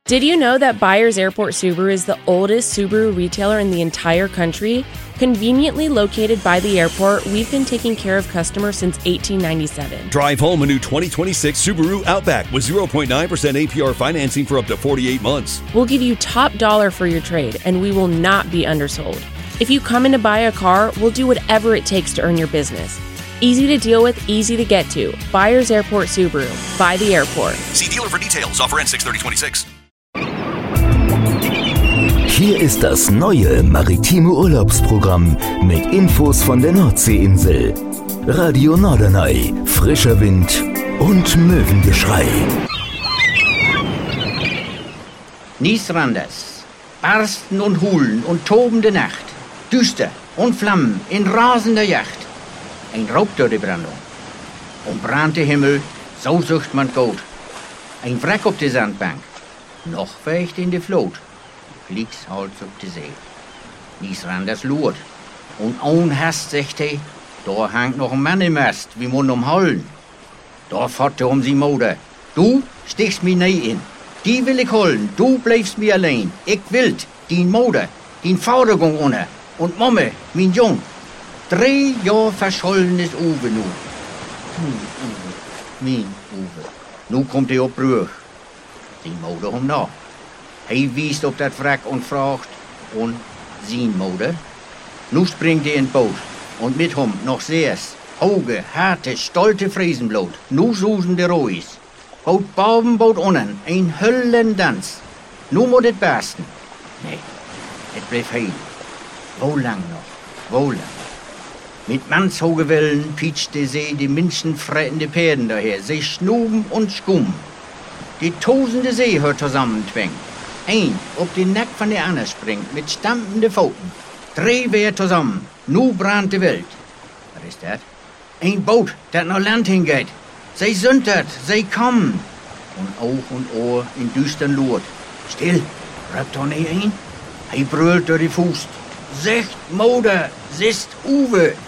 Did you know that Byers Airport Subaru is the oldest Subaru retailer in the entire country? Conveniently located by the airport, we've been taking care of customers since 1897. Drive home a new 2026 Subaru Outback with 0.9% APR financing for up to 48 months. We'll give you top dollar for your trade, and we will not be undersold. If you come in to buy a car, we'll do whatever it takes to earn your business. Easy to deal with, easy to get to. Byers Airport Subaru. By the airport. See dealer for details. Offer ends 6/30/26. Hier ist das neue maritime Urlaubsprogramm mit Infos von der Nordseeinsel. Radio Norderney, frischer Wind und Möwengeschrei. Niesranders, Barsten und Hulen und tobende Nacht, düster und Flammen in rasender Yacht. Ein Raubtürdebrandung. Und brannte Himmel, so sucht man Gold. Ein Wrack auf der Sandbank, noch weicht in die Flut. Kriegshals auf die See. Niesranders lurt. Und ohn Hast sagt he, da hangt noch ein Mann im Mast, wie Mund umholen. Da fährt er sie Mutter. Du stichst mi nie in. Die will ich holen, du bleibst mir allein. Ich will din Mutter, din Vatergung unter. Und Momme, mein Jung. 3 Jahre verschollen ist Uwe nu. Mein Uwe. Nu kommt er op Brüch. Die Mutter um nach. Hij wiest op dat wrak und fragt, und sein Mutter? Nu springt er in Boot, und mit hom noch seers, hoge, harte, stolte Friesenblut, nu susen de Rois. Boot boven, boot unnen, ein Höllendans. Nu moet het bersten. Nee, het bleef heil. Wo lang noch, wo lang? Mit mannshoge Wellen pietscht de See die menschenfrettende Pferden daher, sie schnuben und skummen. Die tosende See hört zusammentwängen. Ein op den Nack von der Anne springt mit stampende Pfoten. 3 wer zusammen. Nu brannt die Welt. Was ist das? Ein Boot, dat nach Land hingeht. Sie sündert, sie kommen. Und Auge und Ohr in düstern Lurt. Still, rückt doch nicht ein. Hij brüllt durch die Fuß. Secht, Moder, sist Uwe.